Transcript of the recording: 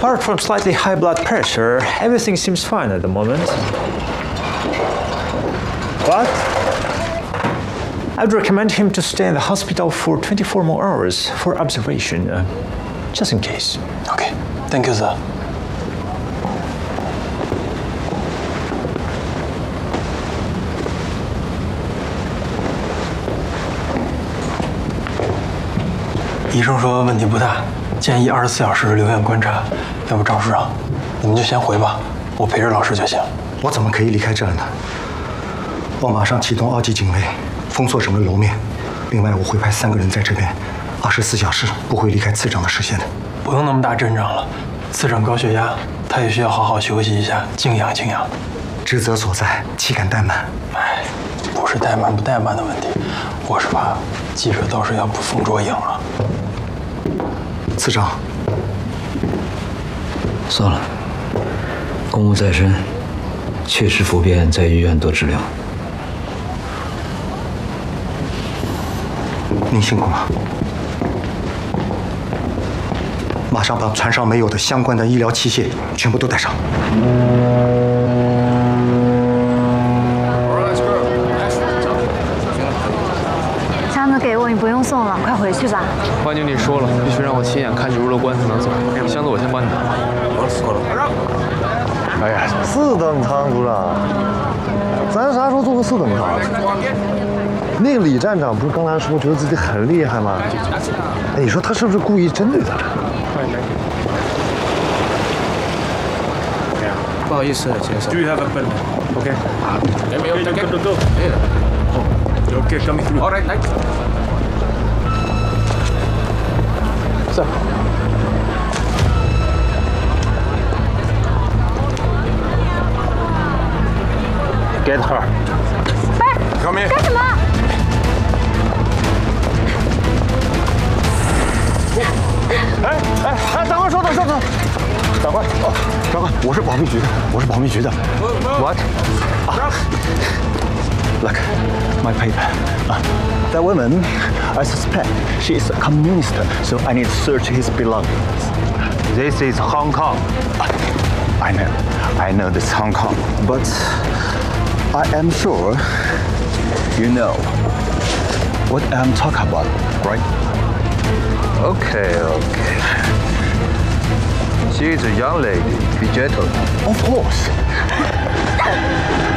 Apart from slightly high blood pressure, everything seems fine at the moment. But I'd recommend him to stay in the hospital for 24 more hours for observation, just in case. Okay, thank you, sir. 医生说问题不大，建议24小时留院观察。要不赵处长，你们就先回吧，我陪着老师就行。 我怎么可以离开这儿呢？我马上启动2级警卫，封锁整个楼面。另外，我会派3个人在这边，24小时不会离开次长的视线的。 不用那么大阵仗了，次长高血压，他也需要好好休息一下，静养静养。 职责所在，岂敢怠慢？ 哎，不是怠慢不怠慢的问题，我是怕记者到时要捕风捉影了。 次长， 算了，公务在身，确实服便在医院多治疗。 您辛苦了，马上把船上没有的相关的医疗器械全部都带上。 给我，你不用送了，快回去吧。 万经理说了，必须让我亲眼看去如乐关才能走。箱子我先帮你拿。 哎呀，4等舱组长，咱啥时候做过4等舱？那个李站长不是刚才说觉得自己很厉害吗？哎，你说他是不是故意针对他？ 不好意思，先生。Do you have a pen? Okay. Okay, coming through. All right, nice. Sir. Get her. 干什么？ 哎，长官稍等。长官，我是保密局的。What? Look, my paper. That woman, I suspect she is a communist, so I need to search his belongings. This is Hong Kong. I know this is Hong Kong, but I am sure you know what I'm talking about, right? Okay. She is a young lady. Be gentle. Of course.